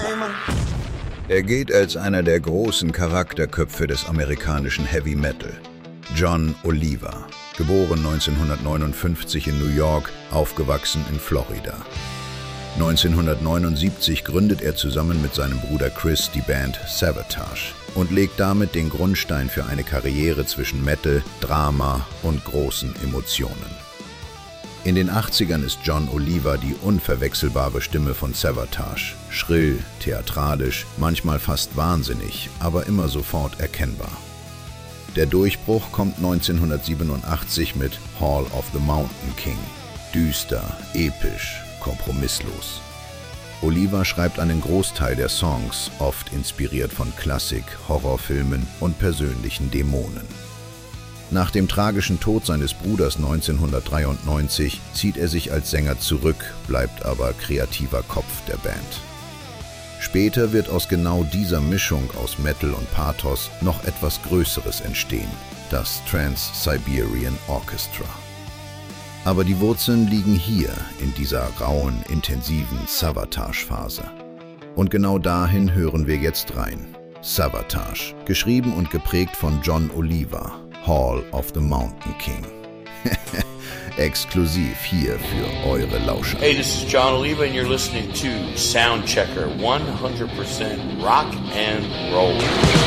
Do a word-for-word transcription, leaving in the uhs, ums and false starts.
Er geht als einer der großen Charakterköpfe des amerikanischen Heavy Metal. John Oliva, geboren neunzehnhundertneunundfünfzig in New York, aufgewachsen in Florida. neunzehnhundertneunundsiebzig gründet er zusammen mit seinem Bruder Chris die Band Savatage und legt damit den Grundstein für eine Karriere zwischen Metal, Drama und großen Emotionen. In den achtzigern ist John Oliva die unverwechselbare Stimme von Savatage. Schrill, theatralisch, manchmal fast wahnsinnig, aber immer sofort erkennbar. Der Durchbruch kommt neunzehnhundertsiebenundachtzig mit Hall of the Mountain King. Düster, episch, kompromisslos. Oliva schreibt einen Großteil der Songs, oft inspiriert von Klassik, Horrorfilmen und persönlichen Dämonen. Nach dem tragischen Tod seines Bruders neunzehnhundertdreiundneunzig zieht er sich als Sänger zurück, bleibt aber kreativer Kopf der Band. Später wird aus genau dieser Mischung aus Metal und Pathos noch etwas Größeres entstehen, das Trans-Siberian Orchestra. Aber die Wurzeln liegen hier, in dieser rauen, intensiven Savatage-Phase. Und genau dahin hören wir jetzt rein. Savatage, geschrieben und geprägt von John Oliva, Hall of the Mountain King. Exklusiv hier für eure Lauscher. Hey, this is John Oliva and you're listening to Soundchecker one hundred percent rock and roll.